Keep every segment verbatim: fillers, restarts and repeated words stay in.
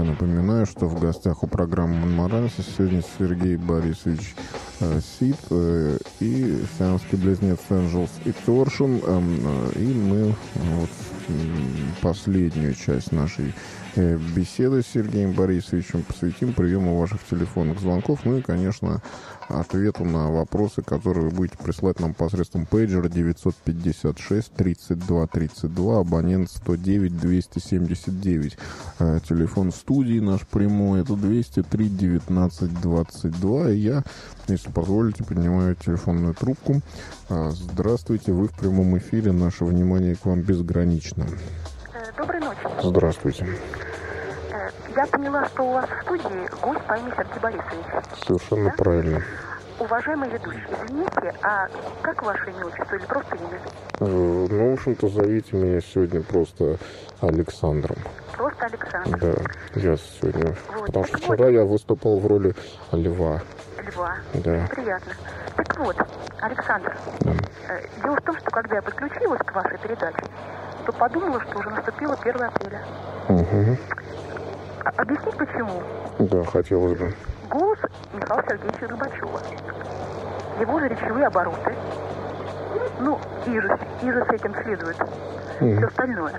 Напоминаю, что в гостях у программы «Монмаранси» сегодня Сергей Борисович э, Сид э, и сиамский близнец Энджелс и Торшин. Э, э, и мы вот последнюю часть нашей э, беседы с Сергеем Борисовичем посвятим приему ваших телефонных звонков, ну и, конечно, ответу на вопросы, которые вы будете присылать нам посредством пейджера девятьсот пятьдесят шесть тридцать два тридцать два, абонент сто девять двести семьдесят девять. Э, телефон студии наш прямой, это двести три девятнадцать двадцать два. И я, если позволите, поднимаю телефонную трубку. Э, здравствуйте, вы в прямом эфире, наше внимание к вам безгранично. Доброй ночи. Здравствуйте. Я поняла, что у вас в студии гость по имени Сергей Борисович. Совершенно да? правильно. Уважаемый ведущий, извините, а как ваше имя, отчество или просто имя? Э, ну, в общем-то, зовите меня сегодня просто Александром. Просто Александр. Да, я сегодня. Вот. Потому что Так вчера вот. я выступал в роли льва. Льва. Да. Приятно. Так вот, Александр, Да. э, дело в том, что когда я подключилась к вашей передаче, то подумала, что уже наступило первое апреля. Угу. А объяснить почему? Да, хотелось бы. Голос Михаила Сергеевича Горбачева. Его же речевые обороты. Ну, и же, и же с этим следует Угу. все остальное.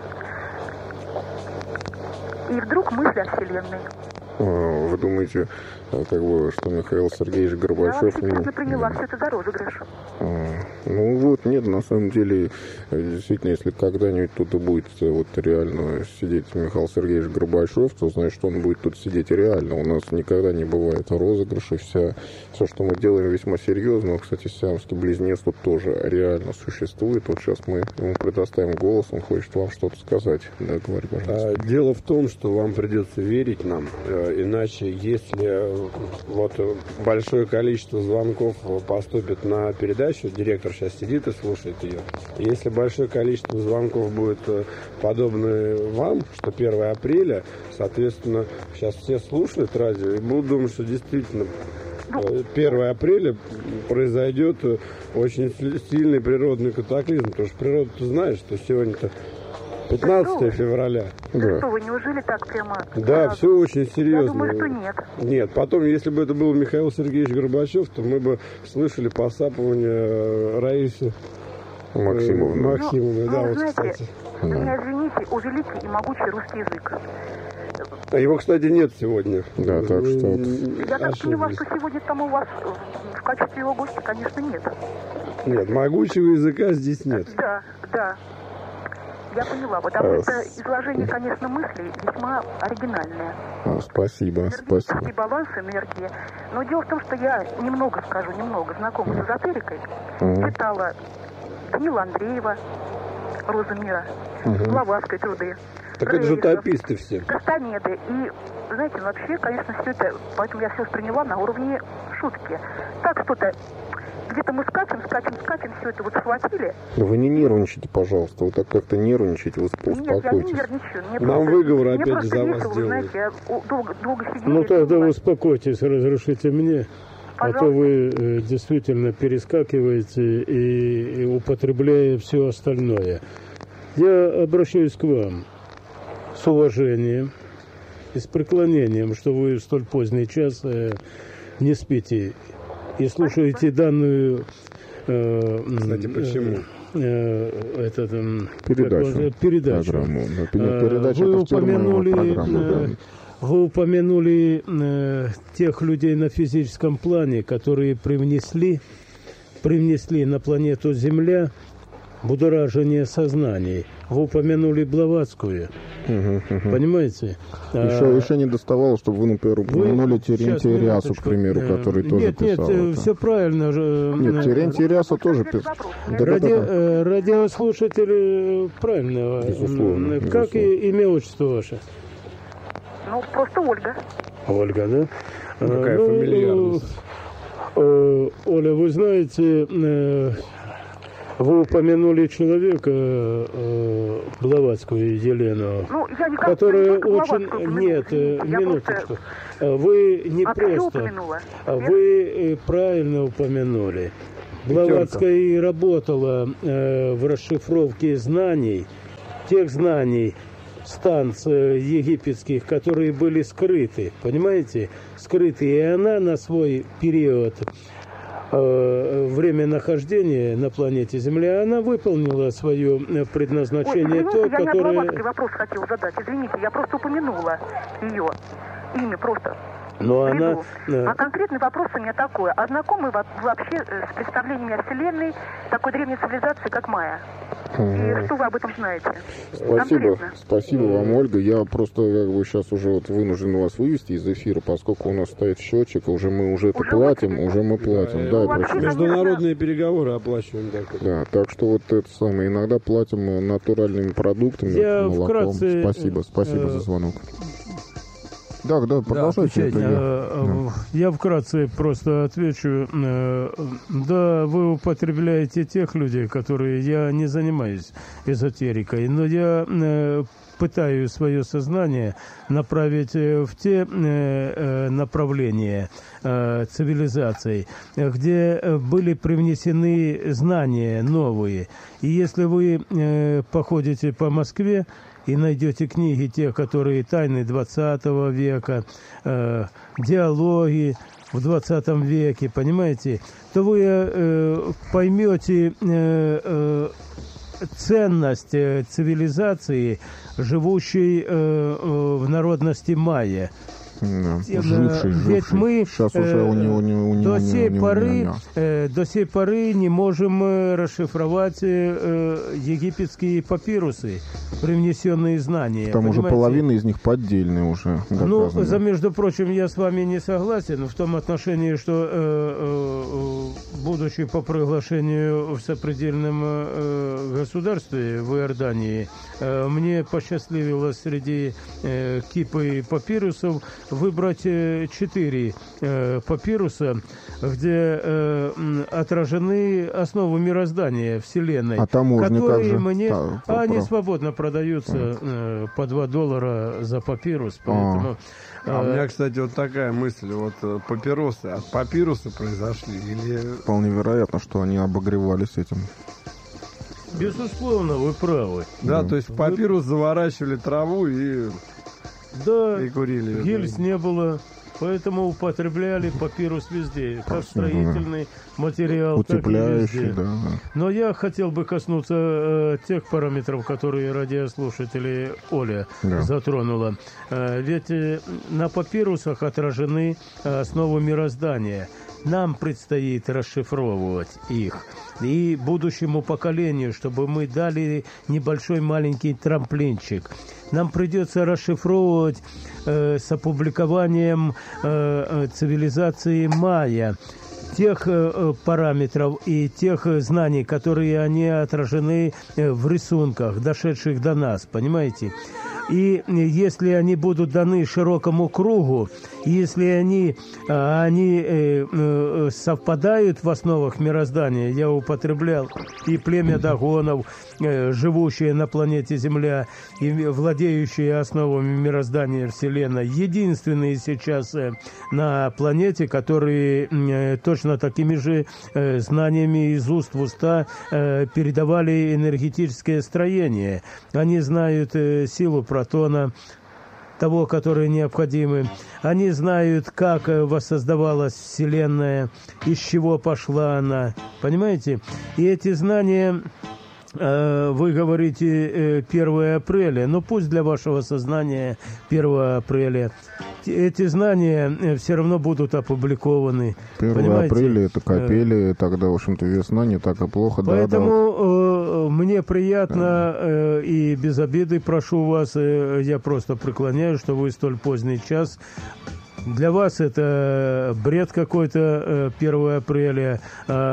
И вдруг мысль о Вселенной. А, Вы думаете, а, как бы, что Михаил Сергеевич Я Горбачев... вообще честно приняла все это за розыгрыш. А, Ну вот, нет, на самом деле, э, действительно, если когда-нибудь тут и будет э, вот реально сидеть Михаил Сергеевич Горбачев, то значит, что он будет тут сидеть реально. У нас никогда не бывает розыгрышей, вся, все, что мы делаем, весьма серьезно. Кстати, сиамский близнец тут тоже реально существует. Вот сейчас мы ему предоставим голос, он хочет вам что-то сказать. Да, говори, пожалуйста. А, Дело в том, что вам придется верить нам, э, иначе если э, вот э, большое количество звонков поступит на передачу, директор сейчас сидит и слушает ее, если большое количество звонков будет э, подобны вам, что первое апреля, соответственно, сейчас все слушают радио и будут думать, что действительно э, первое апреля произойдет э, очень сли- сильный природный катаклизм, потому что природа, ты знаешь, что сегодня-то пятнадцатое февраля. Да Да. что вы, неужели так прямо? Да, сразу? все очень серьезно. Я думаю, что нет. Нет, потом, если бы это был Михаил Сергеевич Горбачев, то мы бы слышали посапывание Раисы э, Максимовна. Максимовны. Ну, Да, ну, вот, знаете, кстати. вы меня извините, о великий и могучий русский язык. А его, кстати, нет сегодня. Да, так Вы что вот. Я так поняла, ошиблись. что сегодня там у вас э, в качестве его гостя, конечно, нет. Нет, могучего языка здесь нет. Да, да. Я поняла, потому А, что с- изложение, конечно, мыслей весьма оригинальное. А, Спасибо, Энергетический спасибо. баланс энергии. Но дело в том, что я немного, скажу, немного знакома с эзотерикой. Мгм. Читала Данила Андреева, «Роза мира», Мгм. Блаватской труды. Так это же Рерихов, утописты все. Кастанеды. И, знаете, вообще, конечно, все это, поэтому я все восприняла на уровне шутки. Так что-то, где-то мы скачем, скачем, скачем, все это вот схватили. Да вы не нервничайте, пожалуйста. Вы так как-то нервничаете, вы Нет, я не успокойтесь. нервничаю. Мне Нам просто- выговор мне опять просто за вас весело, вы делают. знаете, я у- долго, долго сидела. Ну и тогда думала. успокойтесь, разрешите мне, а то Пожалуйста. вы э, действительно перескакиваете и, и употребляя все остальное. Я обращаюсь к вам с уважением и с преклонением, что вы в столь поздний час э, не спите и слушаете данную э, Кстати, почему? э, этот, м, Передачу. как он- передачу. Программу. Да, Э, передача Вы это термин упомянули, программы, э, да. вы упомянули э, тех людей на физическом плане, которые привнесли, привнесли на планету Земля будоражение сознаний. Вы упомянули Блаватскую, Мгм, мгм. понимаете? Еще, А, еще не доставало, чтобы вы, например, упомянули Терентия сейчас, Рясу, к минуточку. примеру, Э, который тоже нет, писал Нет, это. все правильно. же, Нет, э, Терентий Рясу тоже Ответ писал. вопрос. Да, да, Ради, да, да. э, радиослушатели правильно. Безусловно, М, Как безусловно. и имя, отчество ваше? Ну, просто Ольга. Ольга, да? Какая А, ну, фамильярность. э, Оля, вы знаете, э, вы упомянули человека, э, Блаватскую Елену, Ну, я никак которая не только очень... Блаватскую упомянула, Нет, э, извините, я минуточку. просто А Вы не вообще просто... упомянула. а Вы э, правильно упомянули. Блаватская и работала э, в расшифровке знаний, тех знаний, станций египетских, которые были скрыты, понимаете, скрыты, и она на свой период э, время нахождения на планете Земля, она выполнила свое предназначение. Ой, то, я которое... не от вопрос хотел задать, извините, я просто упомянула ее имя просто. Но она... А конкретный вопрос у меня такой. А знакомы вы вообще с представлениями о Вселенной такой древней цивилизации, как майя? И что вы об этом знаете? Спасибо, Конкретно. спасибо вам, Ольга. Я просто как бы сейчас уже вот вынужден вас вывести из эфира, поскольку у нас стоит счетчик, уже мы уже это Уже платим, выплатили? уже мы платим. Да, Ну, и вообще, прошу. Международные переговоры оплачиваем. Так. Да, так что вот это самое. Иногда платим натуральными продуктами, Я молоком. вкратце, Спасибо, спасибо э, за звонок. Да, да, продолжайте. это я. Э, Я вкратце просто отвечу. Э, Да, вы употребляете тех людей, которые... Я не занимаюсь эзотерикой, но я э, пытаюсь свое сознание направить э, в те э, э, направления э, цивилизаций, где э, были привнесены знания новые. И если вы э, походите по Москве, и найдете книги, те, которые «Тайны двадцатого века», э, «Диалоги в двадцатом веке», понимаете, то вы э, поймете э, э, ценность э, цивилизации, живущей э, э, в народности майя. Да, Тем, живший, ведь живший. мы Сейчас уже у него, у него, у него, до сей у него, поры, у него. э, до сей поры не можем э, расшифровать э, египетские папирусы, привнесенные знания. Там уже понимаете? половина из них поддельные уже. Ну, доказаны. за, между прочим, я с вами не согласен в том отношении, что, э, э, будучи по приглашению в сопредельном э, государстве в Иордании, э, мне посчастливилось среди э, кипы папирусов выбрать э, четыре э, папируса, где э, м, отражены основы мироздания Вселенной, А таможня как которые же? мне... Та- а они прав. свободно продаются э, по два доллара за папирус, поэтому... А у э, меня, кстати, вот такая мысль. Вот э, папиросы от папируса произошли или... Вполне вероятно, что они обогревались этим. Безусловно, вы правы. Да, Да. то есть в папирус заворачивали траву и, Да, и курили. её. гильз не было, поэтому употребляли папирус везде, как строительный материал, так и Утепляющий, везде. да. Но я хотел бы коснуться э, тех параметров, которые радиослушатели Оля Да. затронула. Э, ведь э, на папирусах отражены э, основы мироздания. Нам предстоит расшифровывать их. И будущему поколению, чтобы мы дали небольшой маленький трамплинчик. Нам придется расшифровывать э, с опубликованием э, э, цивилизации майя тех э, параметров и тех э, знаний, которые они отражены э, в рисунках, дошедших до нас, понимаете? И если они будут даны широкому кругу, если они, они э, э, совпадают в основах мироздания, я употреблял и племя Дагонов, э, живущее на планете Земля и владеющие основами мироздания Вселенной, единственные сейчас э, на планете, которые э, точно такими же э, знаниями из уст в уста э, передавали энергетическое строение. Они знают э, силу протона, того, которые необходимы. Они знают, как воссоздавалась Вселенная, из чего пошла она. Понимаете? И эти знания, э, вы говорите э, первое апреля, но пусть для вашего сознания первое апреля. Эти знания э, все равно будут опубликованы. первое апреля это капели, тогда, в общем-то, весна не так и плохо. Поэтому да, да. э, мне приятно э, и без обиды прошу вас, э, я просто преклоняюсь, что вы столь поздний час. Для вас это бред какой-то, первое апреля.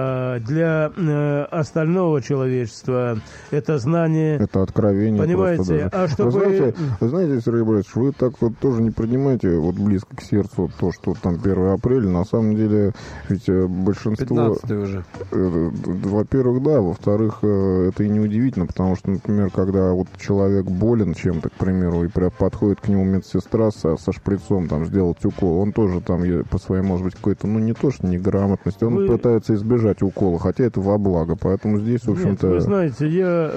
Для остального человечества это знание. Это откровение. Понимаете? А чтобы... Вы знаете, вы знаете, Сергей Борисович, вы так вот тоже не принимаете вот близко к сердцу то, что там первое апреля. На самом деле, ведь большинство... пятнадцатое уже. Во-первых, да. Во-вторых, это и не удивительно, потому что, например, когда вот человек болен чем-то, к примеру, и подходит к нему медсестра со, со шприцом, там, сделать укол, укол, он тоже там по своей, может быть, какой-то, ну, не то, что неграмотности, он Вы... пытается избежать укола, хотя это во благо, поэтому здесь, в общем-то... Нет, вы знаете, я,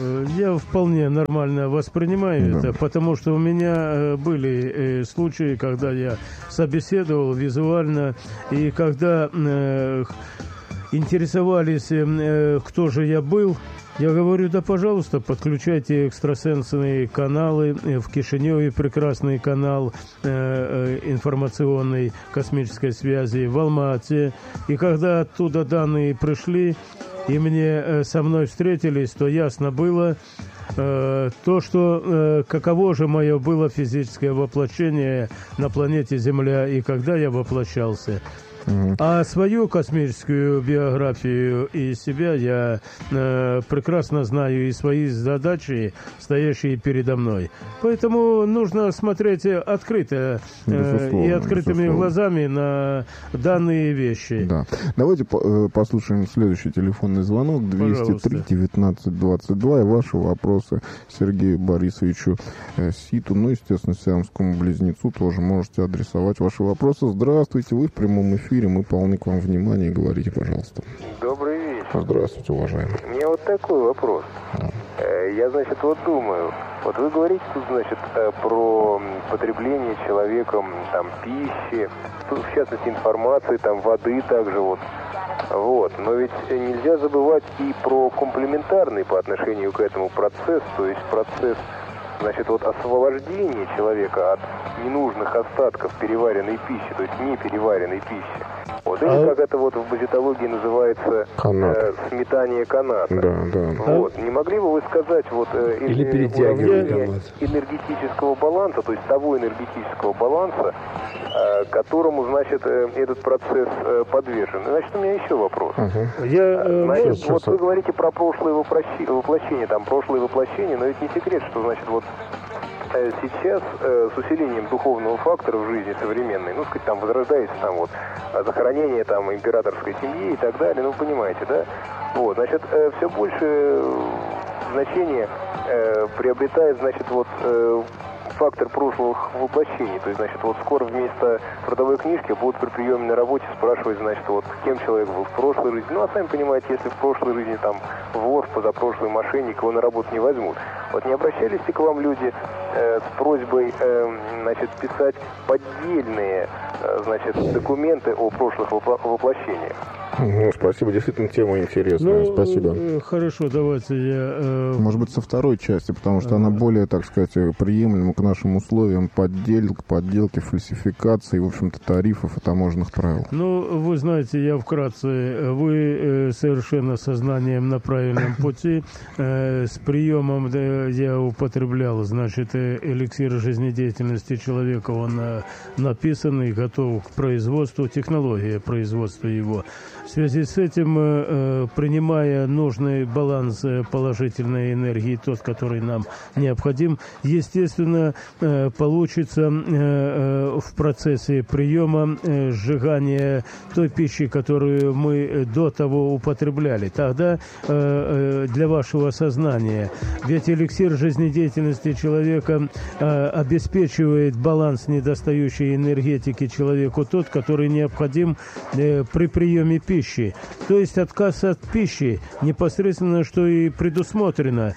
я вполне нормально воспринимаю да. это, потому что у меня были случаи, когда я собеседовал визуально, и когда э, интересовались, э, кто же я был, я говорю, да, пожалуйста, подключайте экстрасенсные каналы. В Кишиневе прекрасный канал э, информационной космической связи, в Алма-Ате. И когда оттуда данные пришли, и мне э, со мной встретились, то ясно было э, то, что э, каково же мое было физическое воплощение на планете Земля, и когда я воплощался. Mm-hmm. А свою космическую биографию и себя я э, прекрасно знаю, и свои задачи, стоящие передо мной. Поэтому нужно смотреть открыто э, и открытыми безусловно. глазами на данные вещи. Да. Давайте по- послушаем следующий телефонный звонок. двести три девятнадцать двадцать два. И ваши вопросы Сергею Борисовичу э, Ситу, ну, естественно, Сиамскому близнецу тоже можете адресовать ваши вопросы. Здравствуйте, вы в прямом эфире. Мы полны к вам внимания. Говорите, пожалуйста. Добрый вечер. Здравствуйте, уважаемый. У меня вот такой вопрос. Да. Я, значит, вот думаю, вот вы говорите тут, значит, про потребление человеком там пищи, в частности информации, там воды также вот. Вот. Но ведь нельзя забывать и про комплементарный по отношению к этому процесс, то есть процесс, значит, вот освобождение человека от ненужных остатков переваренной пищи, то есть не переваренной пищи. Вот, или а... как это вот в базитологии называется э, сметание каната. Да, да. Вот. Не могли бы вы сказать, вот, э, или перетягивание энергетического баланса, то есть того энергетического баланса, э, которому, значит, э, этот процесс э, подвержен? Значит, у меня еще вопрос. Uh-huh. Я, э, значит, сейчас, вот сейчас. вы говорите про прошлое воплощение, воплощение, там, прошлое воплощение, но ведь не секрет, что, значит, вот сейчас э, с усилением духовного фактора в жизни современной, ну, сказать, там возрождается там вот захоронение там императорской семьи и так далее, ну, понимаете, да? Вот, значит, э, все больше значение э, приобретает, значит, вот э, фактор прошлых воплощений. То есть, значит, вот скоро вместо трудовой книжки будут при приеме на работе спрашивать, значит, вот кем человек был в прошлой жизни. Ну, а сами понимаете, если в прошлой жизни там вор, позапрошлый мошенник, его на работу не возьмут. Вот не обращались ли к вам люди э, с просьбой, э, значит, писать поддельные, э, значит, документы о прошлых воплощениях? Ну, спасибо, действительно, тема интересная. Ну, спасибо. Хорошо, давайте я... Э... Может быть, со второй части, потому что а... она более, так сказать, приемлема к нашим условиям подделок, подделки, фальсификации, в общем-то, тарифов и таможенных правил. Ну, вы знаете, я вкратце, вы э, совершенно сознанием на правильном пути. Э, с приемом да, я употреблял, значит, эликсир жизнедеятельности человека, он э, написан и готов к производству, технология производства его. В связи с этим, э, принимая нужный баланс положительной энергии, тот, который нам необходим, естественно, э, получится э, в процессе приема э, сжигания той пищи, которую мы до того употребляли. Тогда э, э, для вашего сознания, ведь эликсир жизнедеятельности человека э, обеспечивает баланс недостающей энергетики человеку, тот, который необходим э, при приеме пищи. Пищи. То есть отказ от пищи непосредственно, что и предусмотрено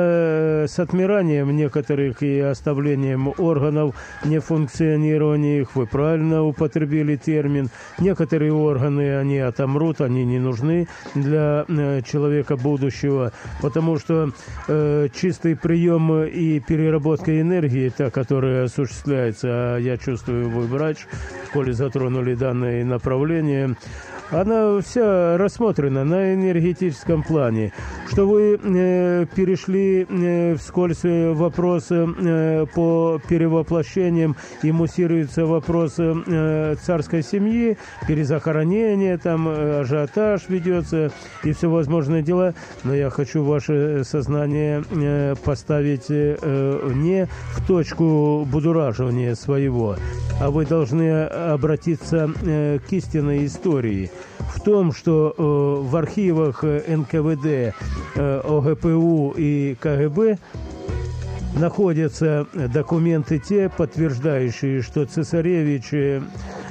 за с отмиранием некоторых и оставлением органов, нефункционирования их. Вы правильно употребили термин. Некоторые органы, они отомрут, они не нужны для э, человека будущего, потому что э, чистый прием и переработка энергии, та, которая осуществляется, а я чувствую, вы врач, в школе затронули данное направление, она вся рассмотрена на энергетическом плане. Что вы э, перешли э, вскользь вопросы э, по перевоплощениям, и муссируется вопрос э, царской семьи, перезахоронение, там ажиотаж ведется и все возможные дела. Но я хочу ваше сознание э, поставить э, не в точку будураживания своего, а вы должны обратиться э, к истинной истории. В том, что э, в архивах эн ка вэ дэ, э, о гэ пэ у и ка гэ бэ находятся документы те, подтверждающие, что цесаревич э,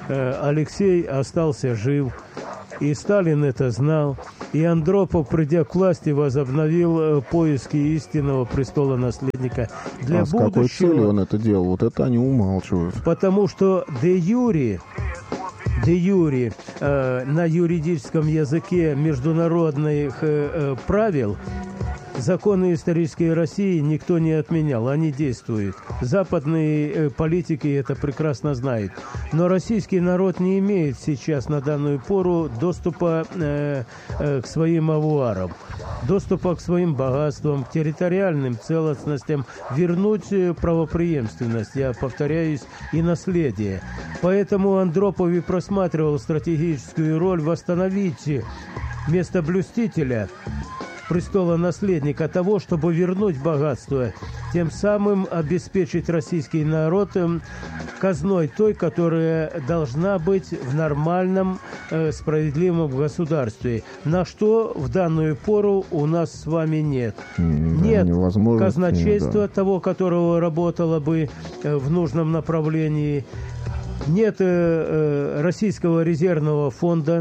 Алексей остался жив. И Сталин это знал. И Андропов, придя к власти, возобновил э, поиски истинного престола наследника. Для а с будущего, какой целью он это делал? Вот это они умалчивают. Потому что де юре, де юре э, на юридическом языке международных э, э, правил законы исторической России никто не отменял, они действуют. Западные э, политики это прекрасно знают. Но российский народ не имеет сейчас на данную пору доступа э, э, к своим авуарам, доступа к своим богатствам, к территориальным целостностям, вернуть э, правопреемственность, я повторяюсь, и наследие. Поэтому Андропов и просматривал стратегическую роль восстановить место блюстителя престола наследника того, чтобы вернуть богатство, тем самым обеспечить российский народ казной той, которая должна быть в нормальном, э, справедливом государстве, на что в данную пору у нас с вами нет. Да, нет казначейства, да. того, которого работало бы э, в нужном направлении, нет э, э, российского резервного фонда.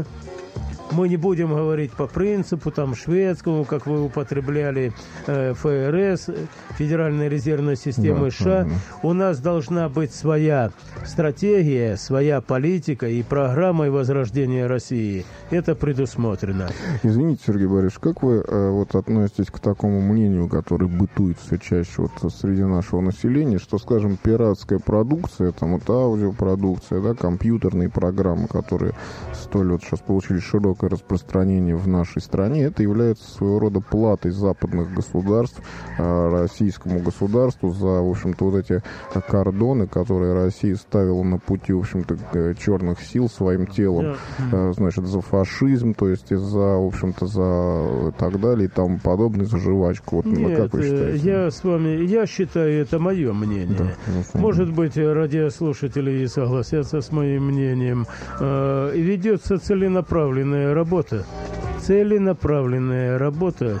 Мы не будем говорить по принципу там шведскому, как вы употребляли, э, эф эр эс, Федеральной резервной системы да, США. да. У нас должна быть своя стратегия, своя политика и программа возрождения России. Это предусмотрено. Извините, Сергей Борисович, как вы э, вот относитесь к такому мнению, которое бытует все чаще вот среди нашего населения, что, скажем, пиратская продукция, там вот аудиопродукция, да, компьютерные программы, которые столь вот сейчас получили широкое распространение в нашей стране, это является своего рода платой западных государств э, российскому государству за, в общем-то, вот эти кордоны, которые Россия ставила на пути, в общем-то, черных сил своим телом, э, значит, за фашизм, то есть за, в общем-то, за так далее и тому подобное, за жвачку. Вот, Нет, как вы считаете? я с вами, я считаю, это мое мнение. Да, может быть, радиослушатели и согласятся с моим мнением. Э, ведется целенаправленная работа, целенаправленная работа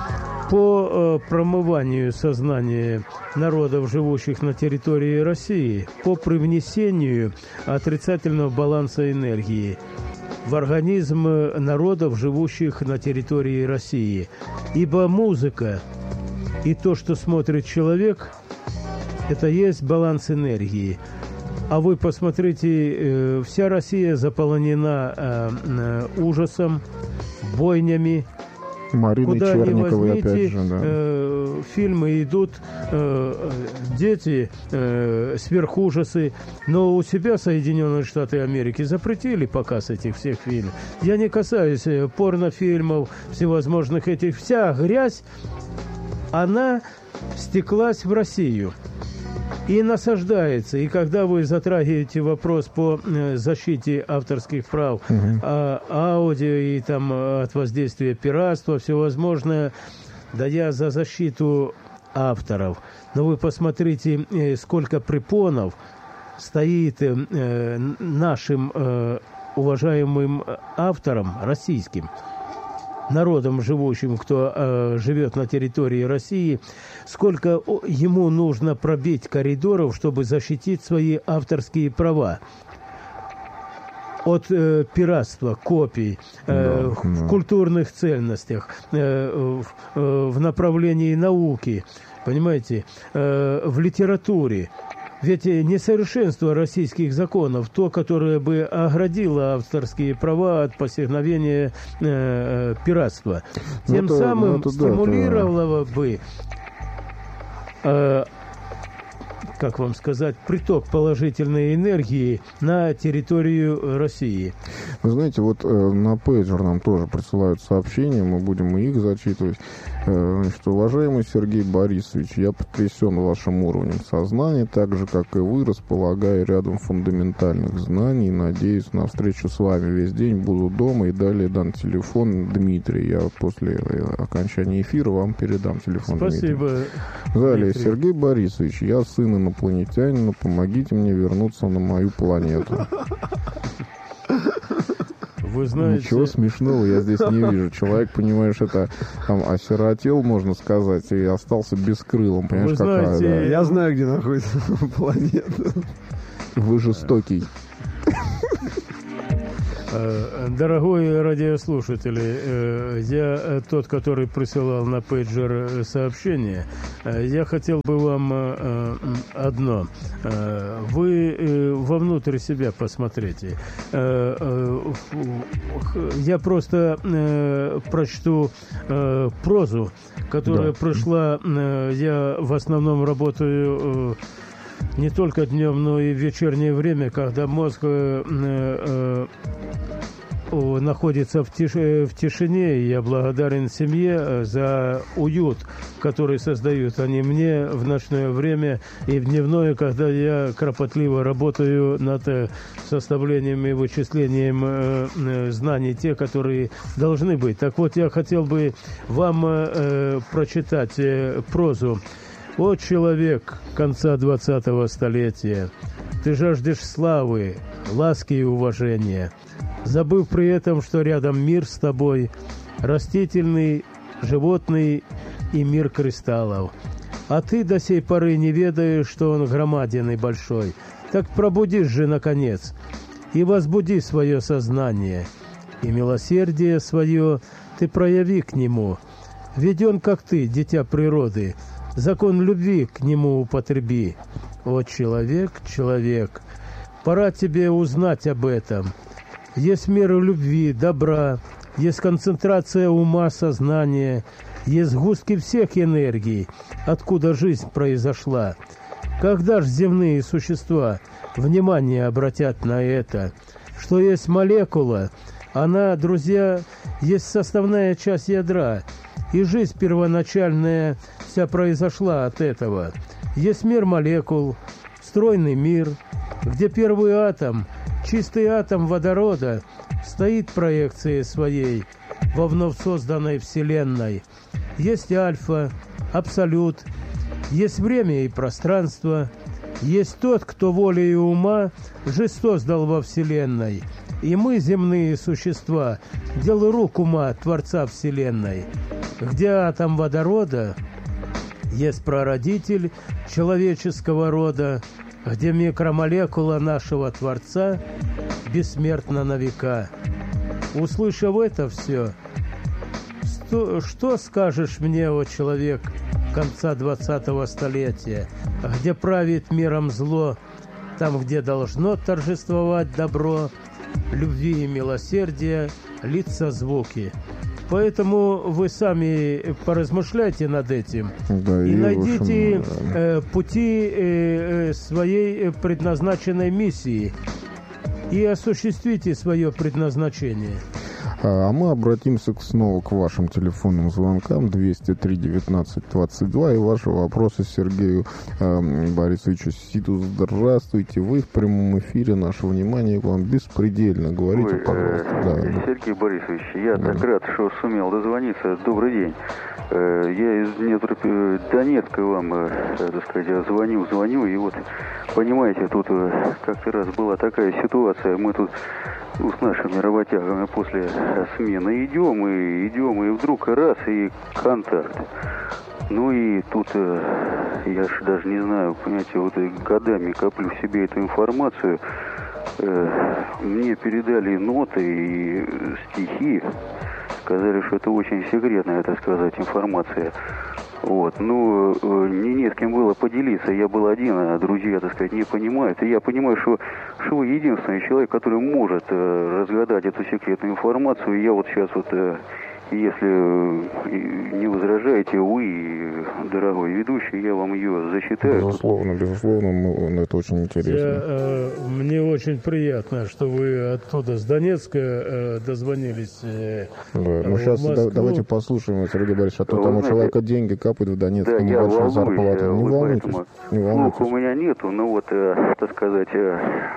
по э, промыванию сознания народов, живущих на территории России, по привнесению отрицательного баланса энергии в организм народов, живущих на территории России. Ибо музыка и то, что смотрит человек, это есть баланс энергии. А вы посмотрите, э, вся Россия заполонена э, э, ужасом, бойнями. Марины Куда ни Черниковой, возьмите, опять же, да. э, фильмы идут, э, дети, э, сверхужасы, но у себя Соединенные Штаты Америки запретили показ этих всех фильмов. Я не касаюсь э, порнофильмов, всевозможных этих. Вся грязь, она стеклась в Россию и насаждается. И когда вы затрагиваете вопрос по э, защите авторских прав, угу. а, аудио и там от воздействия пиратства, всевозможное, да я за защиту авторов. Но вы посмотрите, э, сколько препонов стоит э, нашим э, уважаемым авторам, российским, народом, живущим, кто э, живет на территории России, сколько ему нужно пробить коридоров, чтобы защитить свои авторские права от э, пиратства, копий, э, да, в да. культурных ценностях, э, в, э, в направлении науки, понимаете, э, в литературе. Ведь несовершенство российских законов, то, которое бы оградило авторские права от посягновения э, пиратства, тем это, самым это, стимулировало да, бы, э, как вам сказать, приток положительной энергии на территорию России. Вы знаете, вот э, на пейджер нам тоже присылают сообщения, мы будем и их зачитывать. Э, значит, уважаемый Сергей Борисович, я потрясен вашим уровнем сознания, так же, как и вы, располагаю рядом фундаментальных знаний. Надеюсь, на встречу с вами весь день буду дома, и далее дан телефон Дмитрий. Я после окончания эфира вам передам телефон Спасибо, Дмитрия. Далее, Дмитрий. Сергей Борисович, я сын инопланетянина, помогите мне вернуться на мою планету. Вы знаете... Ничего смешного я здесь не вижу. Человек, понимаешь, это там осиротел, можно сказать, и остался бескрылым. Понимаешь, Вы знаете, какая, да? Я знаю, где находится планета. Вы жестокий. Дорогой радиослушатели, я тот, который присылал на пейджер сообщение. Я хотел бы вам одно. Вы вовнутрь себя посмотрите. Я просто прочту прозу, которая да. пришла. Я в основном работаю не только днем, но и в вечернее время, когда мозг э, э, э, находится в, тиш... в тишине. И я благодарен семье за уют, который создают они мне в ночное время и в дневное, когда я кропотливо работаю над составлением и вычислением э, э, знаний, те, которые должны быть. Так вот, я хотел бы вам э, прочитать э, прозу. «О, человек конца двадцатого столетия, ты жаждешь славы, ласки и уважения, забыв при этом, что рядом мир с тобой, растительный, животный и мир кристаллов. А ты до сей поры не ведаешь, что он громаден и большой. Так пробудись же, наконец, и возбуди свое сознание, и милосердие свое ты прояви к нему. Ведь он, как ты, дитя природы, закон любви к нему употреби. О, человек, человек, пора тебе узнать об этом. Есть мир любви, добра, есть концентрация ума, сознания, есть сгустки всех энергий, откуда жизнь произошла. Когда ж земные существа внимание обратят на это, что есть молекула, она, друзья, есть составная часть ядра, и жизнь первоначальная вся произошла от этого. Есть мир молекул, стройный мир, где первый атом, чистый атом водорода, стоит проекцией своей во вновь созданной Вселенной. Есть альфа, абсолют, есть время и пространство, есть тот, кто волей ума жизнь создал во Вселенной. И мы, земные существа, дело рук ума Творца Вселенной. Где атом водорода, есть прародитель человеческого рода, где микромолекула нашего Творца бессмертна на века. Услышав это все, что, что скажешь мне, о человек, конца двадцатого столетия, где правит миром зло, там, где должно торжествовать добро, любви и милосердия, лица звуки. Поэтому вы сами поразмышляйте над этим, да, и, и найдите общем, да. э, пути э, своей предназначенной миссии и осуществите свое предназначение. А мы обратимся снова к вашим телефонным звонкам двести три девятнадцать двадцать два и ваши вопросы Сергею э, Борисовичу Ситу. Здравствуйте, вы в прямом эфире, наше внимание к вам беспредельно. Говорите, Ой, пожалуйста. Э, да. Сергей Борисович, я да. так рад, что сумел дозвониться. Добрый день. Э, я из Донецка вам, э, так сказать, звоню, звоню, и вот, понимаете, тут э, как-то раз была такая ситуация, мы тут ну, с нашими работягами после смены идем, и идем, и вдруг раз, и контакт. Ну и тут, э, я ж даже не знаю, понимаете, вот годами коплю в себе эту информацию. Э, мне передали ноты и стихи, сказали, что это очень секретная, так сказать, информация. Вот, ну, не, не с кем было поделиться, я был один, а друзья, так сказать, не понимают. И я понимаю, что, что вы единственный человек, который может э, разгадать эту секретную информацию. И я вот сейчас вот, э, если не возражаете, вы, дорогой ведущий, я вам ее зачитаю. Безусловно, безусловно, мы, это очень интересно. Я, э, мне очень приятно, что вы оттуда, с Донецка, э, дозвонились э, да. Ну, в сейчас Москву. Давайте послушаем, Сергей Борисович, а то Вы там у знаете, человека деньги капают в Донецк, да, небольшая я зарплата. Не вот волнуйтесь, поэтому не волнуйтесь. слуха у меня нету, но вот, э, так сказать... Э,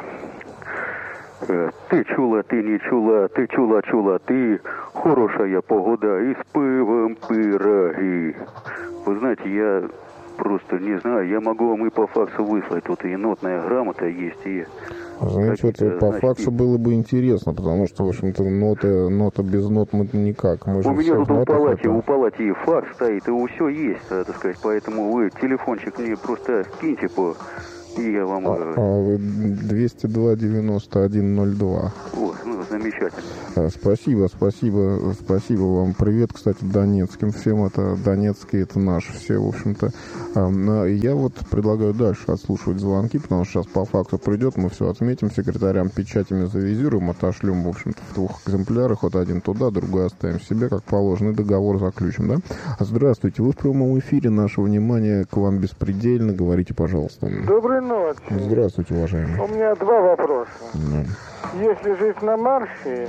Ти чула, ти не чула, ти чула, чула, ти, хорошая погода, и с пивом пироги. Вы знаете, я просто не знаю, я могу вам и по факсу выслать, тут и нотная грамота есть, и... Знаете, вот по факсу было бы интересно, потому что, в общем-то, нота, нота без нот мы никак. Мы у меня тут у палате, это... у палате и факс стоит, и все есть, так сказать, поэтому вы телефончик мне просто скиньте по... И я вам... А, а двести два девяносто один ноль два. О, ну, замечательно. А, спасибо, спасибо, спасибо вам. Привет, кстати, донецким всем. Это донецкие, это наши все, в общем-то. А, я вот предлагаю дальше отслушивать звонки, потому что сейчас по факту придет, мы все отметим, секретарям печатями завизируем, отошлем, в общем-то, в двух экземплярах. Вот один туда, другой оставим себе, как положено, и договор заключим, да? Здравствуйте, вы в прямом эфире, наше внимание к вам беспредельно. Говорите, пожалуйста. Добрый ночь. Здравствуйте, уважаемый. У меня два вопроса. Да. Если жить на Марсе,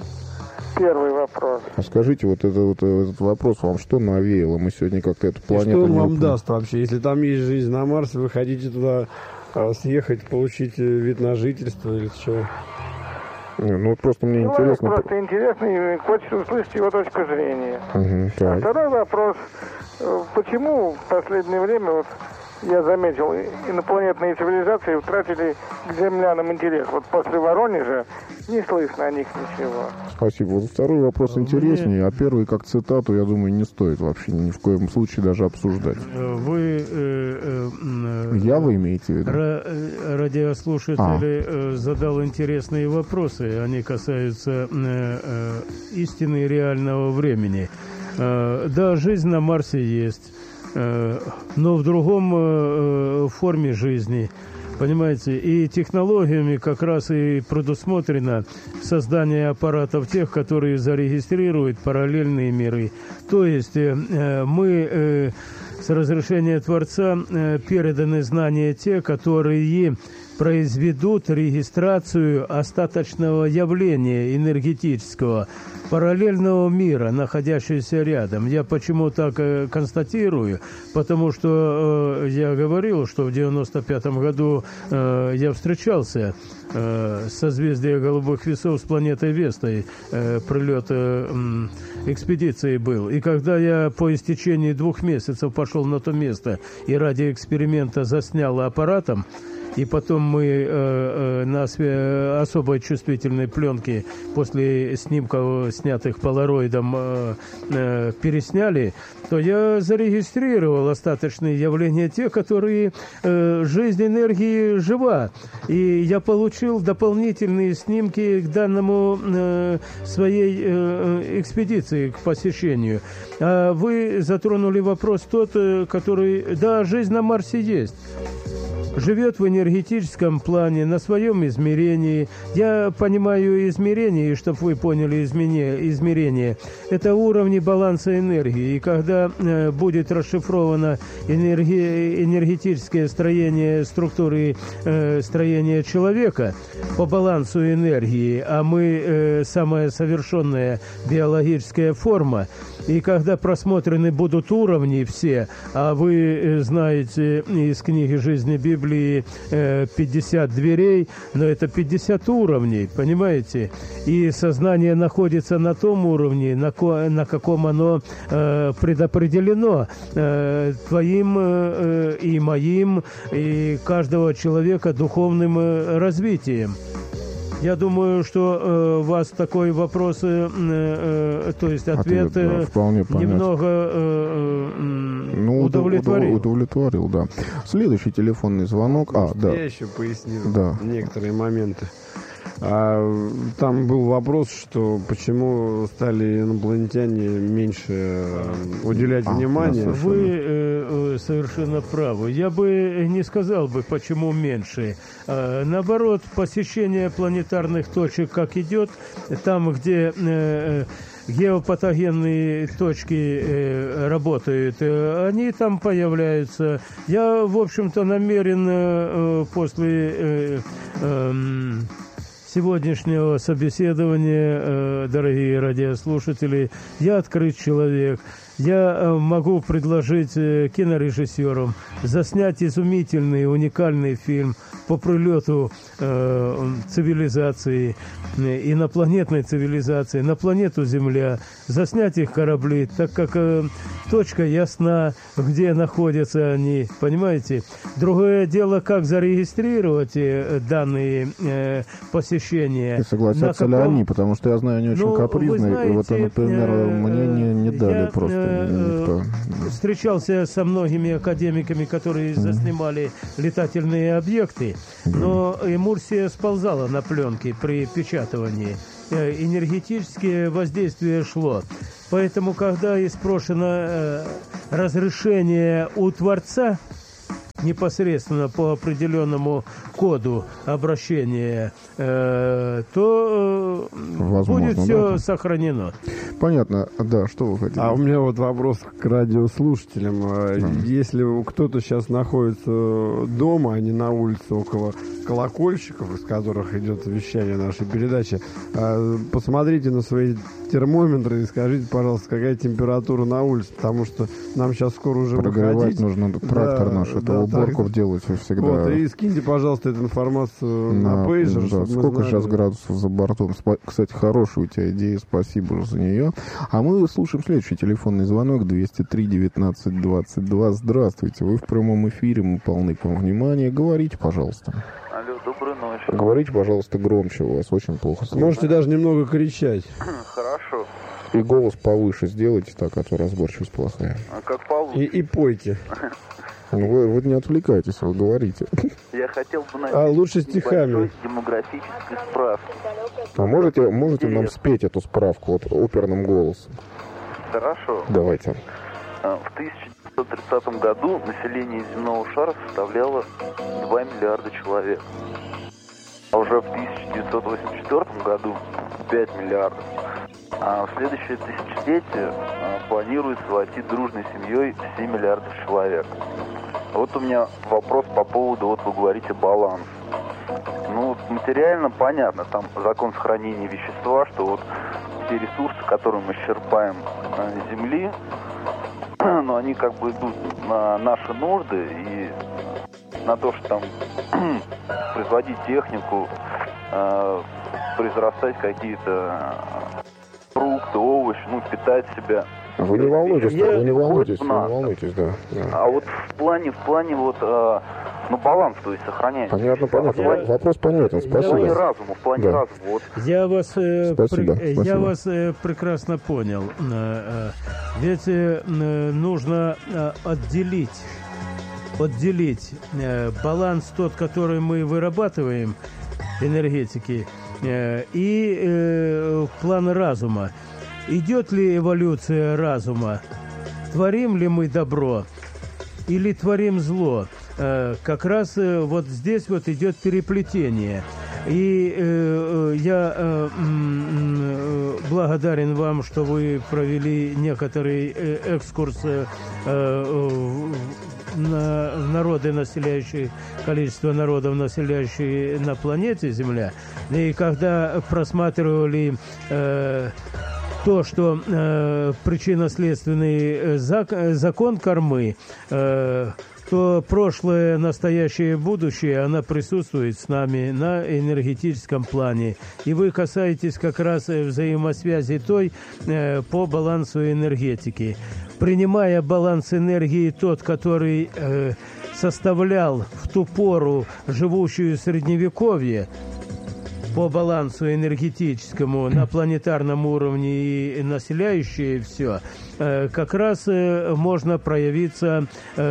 первый вопрос. А скажите, вот, это, вот этот вопрос вам что навеяло? Мы сегодня как-то эту планету... И что он не вам упом... даст вообще? Если там есть жизнь на Марсе, вы хотите туда а, съехать, получить вид на жительство или что? Не, ну вот просто мне Человек интересно... просто интересно и хочется услышать его точку зрения. Угу, а второй вопрос. Почему в последнее время... Вот, я заметил, инопланетные цивилизации утратили к землянам интерес. Вот после Воронежа не слышно о них ничего. Спасибо. Вот второй вопрос интереснее, а первый, как цитату, я думаю, не стоит вообще ни в коем случае даже обсуждать. Вы... Э, э, я вы имеете в виду? Радиослушатель а. задал интересные вопросы. Они касаются э, э, истины реального времени. Э, да, жизнь на Марсе есть. Но в другом э, форме жизни, понимаете, и технологиями как раз и предусмотрено создание аппаратов тех, которые зарегистрируют параллельные миры. То есть э, мы э, с разрешения Творца э, переданы знания те, которые произведут регистрацию остаточного явления энергетического, параллельного мира, находящегося рядом. Я почему так э, констатирую? Потому что э, я говорил, что в девяносто пятом году э, я встречался э, с созвездием голубых весов с планетой Вестой. Э, прилет э, э, экспедиции был. И когда я по истечении двух месяцев пошел на то место и ради эксперимента заснял аппаратом, и потом мы э, э, на осве- особой чувствительной пленке после снимков, снятых полароидом, э, э, пересняли, то я зарегистрировал остаточные явления те, которые э, жизнь энергии жива. И я получил дополнительные снимки к данному э, своей э, экспедиции, к посещению. А вы затронули вопрос тот, который... Да, жизнь на Марсе есть. Живет в энергетическом плане, на своем измерении. Я понимаю измерение, чтобы вы поняли измерение. Это уровни баланса энергии. И когда э, будет расшифровано энерги, энергетическое строение структуры э, строения человека по балансу энергии, а мы э, самая совершенная биологическая форма, и когда просмотрены будут уровни все, а вы знаете из книги жизни Библии пятьдесят дверей, но это пятьдесят уровней, понимаете? И сознание находится на том уровне, на, ко- на каком оно э, предопределено э, твоим э, и моим, и каждого человека духовным э, развитием. Я думаю, что э, вас такой вопрос, э, э, то есть ответ, ответ да, немного э, э, ну, удовлетворил. Удовлетворил, да. Следующий телефонный звонок. А, да. Я еще пояснил да. некоторые моменты. А, там был вопрос, что почему стали инопланетяне меньше уделять а, внимание. Да, вы э, совершенно правы. Я бы не сказал бы, почему меньше. А, наоборот, посещение планетарных точек как идет, там, где... Э, геопатогенные точки э, работают, э, они там появляются. Я, в общем-то, намерен э, после э, э, сегодняшнего собеседования, э, дорогие радиослушатели, я открыт человек. Я э, могу предложить э, кинорежиссерам заснять изумительный, уникальный фильм по прилету э, цивилизации, инопланетной цивилизации на планету Земля, заснять их корабли, так как э, точка ясна, где находятся они, понимаете? Другое дело, как зарегистрировать э, данные э, посещения. И согласятся каком... ли они, потому что я знаю, они очень ну, капризные, знаете, и вот, например, э, мне не, не дали я, просто э, никто. Встречался со многими академиками, которые заснимали летательные объекты, но эмульсия сползала на пленке при печатывании. Энергетическое воздействие шло. Поэтому, когда и спрошено э, разрешение у Творца, непосредственно по определенному коду обращения, э, то э, Возможно, будет все да. сохранено. Понятно, да, что вы хотите? А у меня вот вопрос к радиослушателям. Mm. Если кто-то сейчас находится дома, а не на улице около колокольчиков, из которых идет вещание нашей передачи, посмотрите на свои термометры и скажите, пожалуйста, какая температура на улице, потому что нам сейчас скоро уже прогревать выходить. нужно, трактор да, наш, это да, уборку так. делать всегда. Вот, и скиньте, пожалуйста, эту информацию на, на пейджер. Да, сколько сейчас градусов за бортом? Кстати, хорошая у тебя идея, спасибо за нее. А мы слушаем следующий телефонный звонок двести три девятнадцать двадцать два. Здравствуйте, вы в прямом эфире, мы полны по внимания. Говорите, пожалуйста. Алло, доброй ночи. Говорите, пожалуйста, громче, у вас очень плохо слышно. Можете даже немного кричать. Хорошо. И голос повыше сделайте, так, а то разборчивость плохая. А как получится? И, и пойте. Вы, вы не отвлекайтесь, вы говорите. Я хотел бы а лучше стихами. Демографической справки. А можете, можете нам спеть эту справку вот оперным голосом? Хорошо. Давайте. В тысяча девятьсот тридцатом году население земного шара составляло два миллиарда человек. А уже в тысяча девятьсот восемьдесят четвёртом году пять миллиардов. А в следующее тысячелетие планируется войти дружной семьей в семь миллиардов человек. Вот у меня вопрос по поводу, вот вы говорите, баланс. Ну, материально понятно, там закон сохранения вещества, что вот те ресурсы, которые мы черпаем с Земли, но они как бы идут на наши нужды и на то, что там производить технику, э, произрастать какие-то фрукты, овощи, ну, питать себя. Вы не волнуйтесь, Я, вы не волнуйтесь, вы не волнуйтесь, да, да. А вот в плане, в плане вот, э, ну, баланс, то есть сохраняется. Понятно, понятно. Я, Вопрос понятен, спасибо. В плане разума, в плане да. разума. Вот. Я вас, э, спасибо, пр... спасибо. Я вас э, прекрасно понял. Э, э, ведь э, нужно э, отделить, отделить э, баланс тот, который мы вырабатываем, энергетики, э, и э, план разума. Идет ли эволюция разума? Творим ли мы добро? Или творим зло? Э, как раз э, вот здесь вот идет переплетение. И э, я э, э, благодарен вам, что вы провели некоторый э, экскурс э, э, на народы, населяющие, количество народов, населяющие на планете Земля. И когда просматривали э, то, что э, причинно-следственный зак, закон кармы, э, то прошлое, настоящее и будущее, она присутствует с нами на энергетическом плане. И вы касаетесь как раз взаимосвязи той э, по балансу энергетики. Принимая баланс энергии тот, который э, составлял в ту пору живущую Средневековье, по балансу энергетическому на планетарном уровне и населяющие все, как раз можно проявиться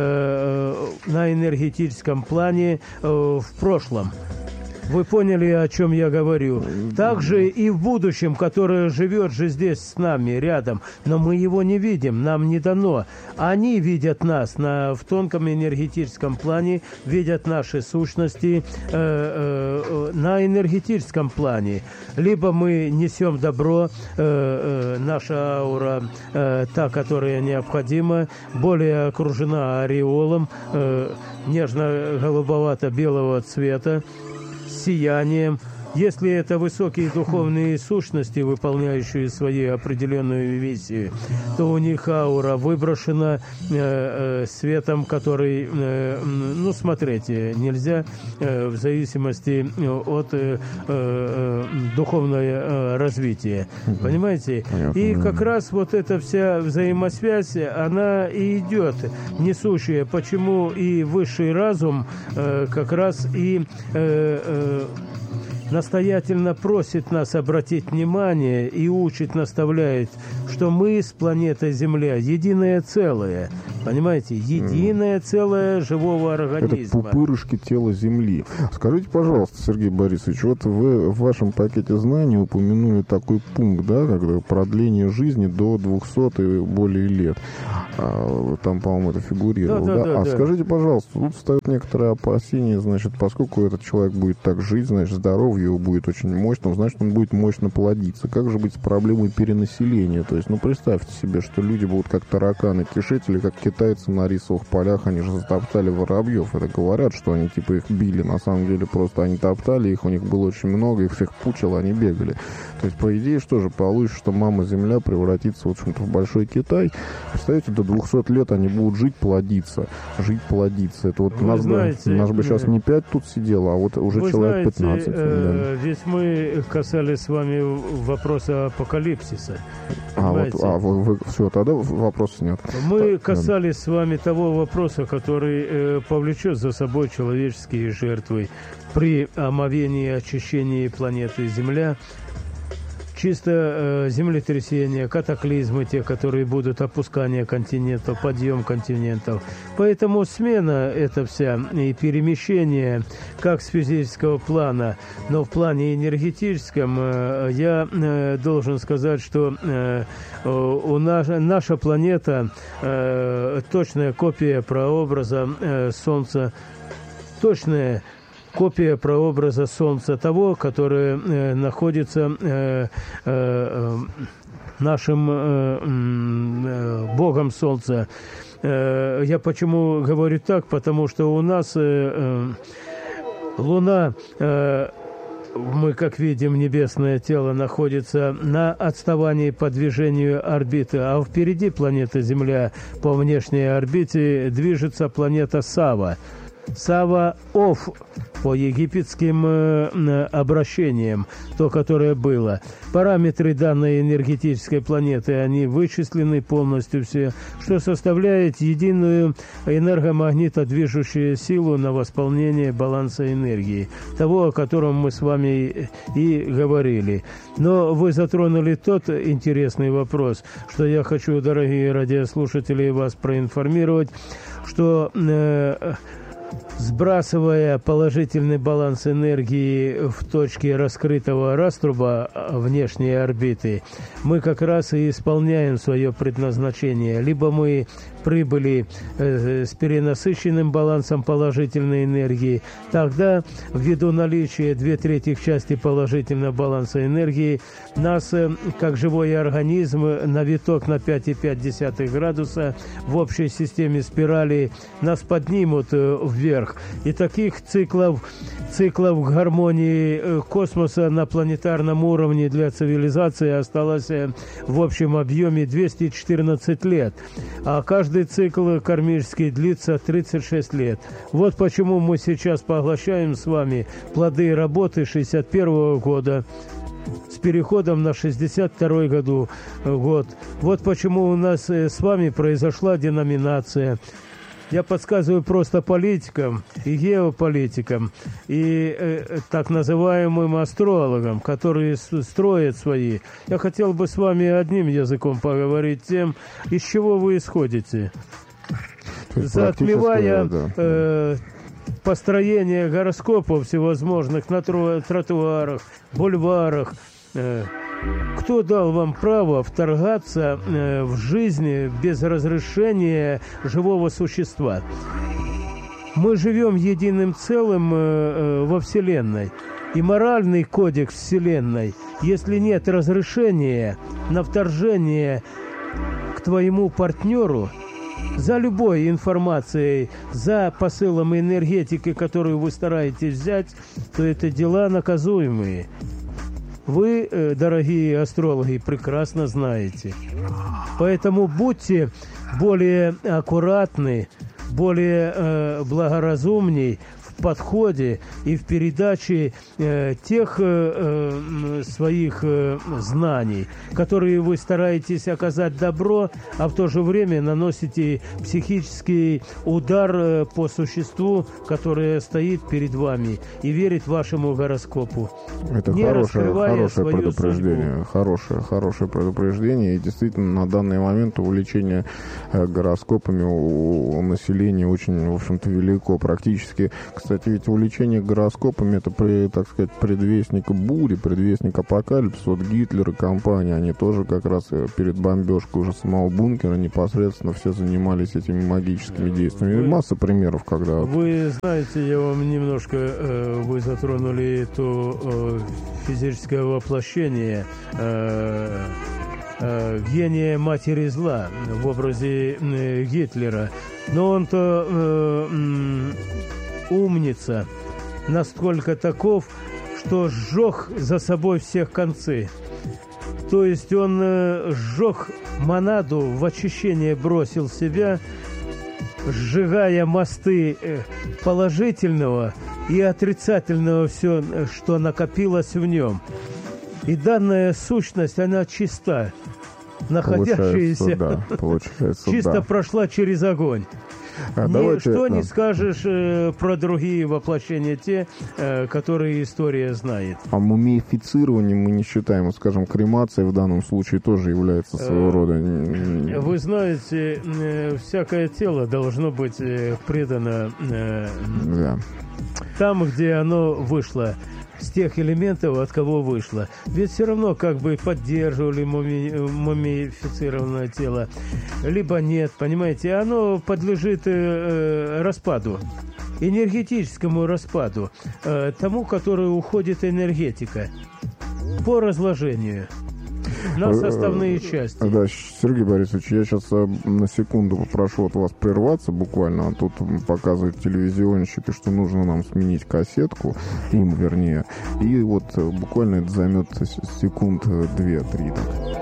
на энергетическом плане в прошлом. Вы поняли, о чем я говорю. Также и в будущем, которое живет же здесь с нами, рядом, но мы его не видим, нам не дано. Они видят нас на, в тонком энергетическом плане, видят наши сущности э, э, на энергетическом плане. Либо мы несем добро, э, э, наша аура, э, та, которая необходима, более окружена ореолом э, нежно-голубовато-белого цвета, сиянием, Если это высокие духовные сущности, выполняющие свою определенную миссию, то у них аура выброшена э, э, светом, который, э, ну, смотрите, нельзя э, в зависимости от э, э, духовного э, развития. Понимаете? И как раз вот эта вся взаимосвязь, она и идет, несущая, почему и высший разум э, как раз и э, э, настоятельно просит нас обратить внимание и учит, наставляет, что мы с планетой Земля единое целое. Понимаете? Единое целое живого организма. Это пупырышки тела Земли. Скажите, пожалуйста, Сергей Борисович, вот вы в вашем пакете знаний упомянули такой пункт, да, как продление жизни до двухсот и более лет. А, там, по-моему, это фигурировало. Да, да, да? Да, а да. Скажите, пожалуйста, тут встают некоторые опасения, значит, поскольку этот человек будет так жить, значит, здоровье его будет очень мощным, значит, он будет мощно плодиться. Как же быть с проблемой перенаселения? То есть, ну, представьте себе, что люди будут как тараканы кишить, или как китайцы на рисовых полях, они же затоптали воробьев. Это говорят, что они типа их били. На самом деле просто они топтали их, у них было очень много, их всех пучило, они бегали. То есть, по идее, что же получится, что мама Земля превратится, в общем-то, в большой Китай. Представляете, до двухсот лет они будут жить, плодиться. Жить, плодиться. Это вот нас, знаете, бы, нас бы сейчас не пять тут сидело, а вот уже вы человек знаете, пятнадцать. Э, да. Ведь мы касались с вами вопроса апокалипсиса. А, вот, а вы, вы, все, тогда вопросов нет. Мы так, касались да. с вами того вопроса, который э, повлечет за собой человеческие жертвы при омовении и очищении планеты Земля. Чисто э, землетрясения, катаклизмы, те, которые будут, опускание континентов, подъем континентов. Поэтому смена эта вся и перемещение как с физического плана, но в плане энергетическом, э, я э, должен сказать, что э, у нас, наша планета э, точная копия прообраза э, Солнца, точная копия прообраза Солнца, того, которое э, находится э, э, нашим э, э, Богом Солнца. Э, я почему говорю так? Потому что у нас э, э, Луна, э, мы, как видим, небесное тело находится на отставании по движению орбиты, а впереди планета Земля по внешней орбите движется планета Сава. Сава-Оф по египетским э, обращениям, то, которое было. Параметры данной энергетической планеты, они вычислены полностью все, что составляет единую энергомагнитодвижущую силу на восполнение баланса энергии, того, о котором мы с вами и говорили. Но вы затронули тот интересный вопрос, что я хочу, дорогие радиослушатели, вас проинформировать, что э, сбрасывая положительный баланс энергии в точке раскрытого раструба внешней орбиты, мы как раз и исполняем свое предназначение. Либо мы прибыли э, с перенасыщенным балансом положительной энергии, тогда ввиду наличия две трети части положительного баланса энергии нас, э, как живой организм, на виток на пять и пять десятых градуса в общей системе спирали нас поднимут э, вверх. И таких циклов, циклов гармонии э, космоса на планетарном уровне для цивилизации осталось э, в общем объеме двести четырнадцать лет. А каждый Каждый цикл кармический длится тридцать шесть лет. Вот почему мы сейчас поглощаем с вами плоды работы шестьдесят первого года с переходом на шестьдесят второй году, год. Вот почему у нас с вами произошла деноминация. Я подсказываю просто политикам и геополитикам, и э, так называемым астрологам, которые строят свои. Я хотел бы с вами одним языком поговорить тем, из чего вы исходите. Затмевая да. э, построение гороскопов всевозможных на тротуарах, бульварах, э, кто дал вам право вторгаться э, в жизнь без разрешения живого существа? Мы живем единым целым э, э, во Вселенной. И моральный кодекс Вселенной, если нет разрешения на вторжение к твоему партнеру, за любой информацией, за посылом энергетики, которую вы стараетесь взять, то это дела наказуемые. Вы, дорогие астрологи, прекрасно знаете. Поэтому будьте более аккуратны, более э, благоразумней в подходе и в передаче э, тех э, э, своих э, знаний, которые вы стараетесь оказать добро, а в то же время наносите психический удар э, по существу, которое стоит перед вами и верит вашему гороскопу. Это не хорошее, хорошее предупреждение. Судьбу. Хорошее, хорошее предупреждение. И действительно, на данный момент увлечение э, гороскопами у, у населения очень, в общем-то, велико. Практически, кстати, ведь увлечение гороскопами — это, при, так сказать, предвестник бури, предвестник апокалипсиса. Вот Гитлер и компания, они тоже как раз перед бомбежкой уже самого бункера непосредственно все занимались этими магическими действиями. Вы, масса примеров, когда... Вы знаете, я вам немножко... Э, вы затронули то э, физическое воплощение э, э, гения матери зла в образе э, Гитлера. Но он-то э, э, умница, настолько таков, что сжег за собой всех концы. То есть он э, сжег монаду, в очищение бросил себя, сжигая мосты э, положительного и отрицательного, все, что накопилось в нем. И данная сущность, она чиста, находящаяся, да, получается, чисто да. прошла через огонь. А Ни, давайте, что да. не скажешь э, про другие воплощения, те, э, которые история знает. А мумифицированием мы не считаем, вот, скажем, кремация в данном случае тоже является своего э, рода. Вы знаете, э, всякое тело должно быть э, предано э, да. там, где оно вышло. С тех элементов, от кого вышло. Ведь все равно как бы поддерживали муми, мумифицированное тело, либо нет, понимаете, оно подлежит э, распаду, энергетическому распаду, э, тому, который уходит энергетика, по разложению на составные части. Да, Сергей Борисович, я сейчас на секунду попрошу от вас прерваться буквально. А тут показывают телевизионщики, что нужно нам сменить кассетку, им вернее. И вот буквально это займет секунд две-три.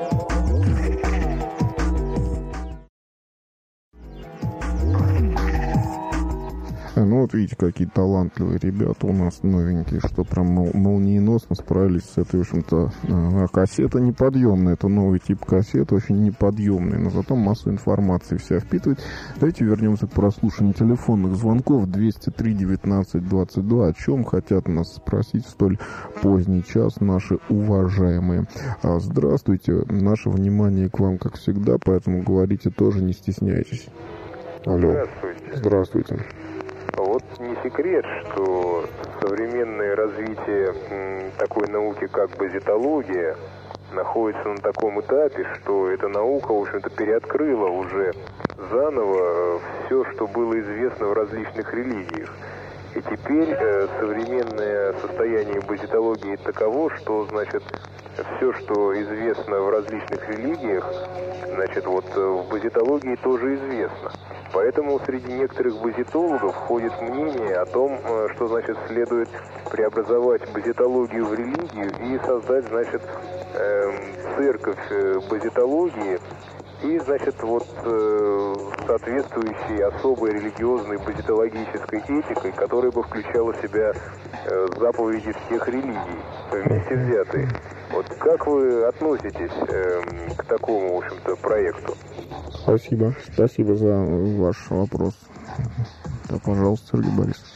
Ну вот видите, какие талантливые ребята у нас новенькие, что прям мол- молниеносно справились с этой, в общем-то, а, кассета неподъемная. Это новый тип кассеты, очень неподъемный, но зато массу информации вся впитывает. Давайте вернемся к прослушиванию телефонных звонков. Двести три девятнадцать двадцать два. О чем хотят нас спросить в столь поздний час наши уважаемые? А, здравствуйте, наше внимание к вам, как всегда, поэтому говорите тоже, не стесняйтесь. Алло. Здравствуйте. Здравствуйте. Вот не секрет, что современное развитие м, такой науки, как базитология, находится на таком этапе, что эта наука, в общем-то, переоткрыла уже заново все, что было известно в различных религиях. И теперь э, современное состояние базитологии таково, что, значит, все, что известно в различных религиях, значит, вот в базитологии тоже известно. Поэтому среди некоторых базитологов ходит мнение о том, что, значит, следует преобразовать базитологию в религию и создать, значит, э, церковь базитологии и, значит, вот э, соответствующей особой религиозной базитологической этикой, которая бы включала в себя э, заповеди всех религий, вместе взятые. Вот как вы относитесь э, к такому, в общем-то, проекту? Спасибо. Спасибо за ваш вопрос. Да, пожалуйста, Сергей Борисович.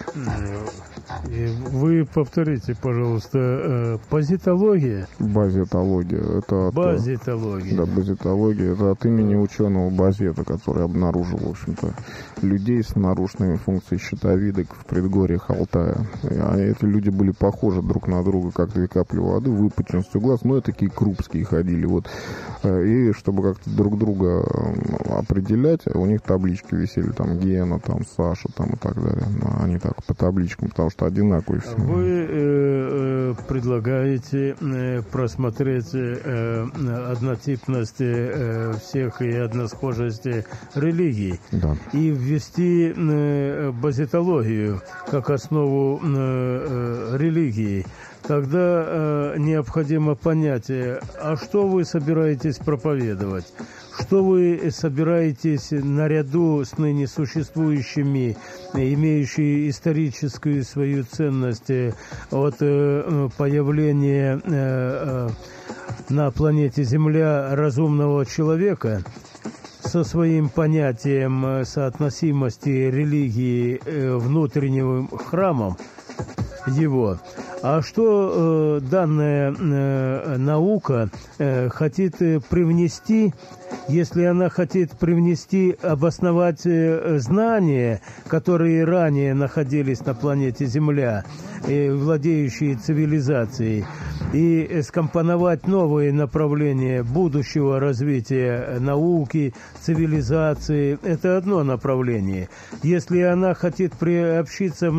Вы повторите, пожалуйста, базитология? Базитология. Это от, базитология. Да, базитология. Это от имени ученого Базета, который обнаружил, в общем-то, людей с нарушенными функциями щитовидок в предгорьях Алтая. А эти люди были похожи друг на друга, как две капли воды, выпученностью глаз, но и такие крупские ходили. Вот. И чтобы как-то друг друга определять, у них таблички висели, там, Гена, там, Саша, там, и так далее. Они так по табличкам, потому что одинаковый. Вы э, э, предлагаете э, просмотреть э, однотипность э, всех и односхожесть религий, да, и ввести э, базитологию как основу э, э, религии. Тогда э, необходимо понять, а что вы собираетесь проповедовать? Что вы собираетесь наряду с ныне существующими, имеющими историческую свою ценность от э, появления э, на планете Земля разумного человека, со своим понятием соотносимости религии э, внутренним храмом его? А что э, данная э, наука э, хочет э, привнести, если она хочет привнести, обосновать э, знания, которые ранее находились на планете Земля, э, владеющие цивилизацией, и скомпоновать новые направления будущего развития науки, цивилизации, это одно направление. Если она хочет приобщиться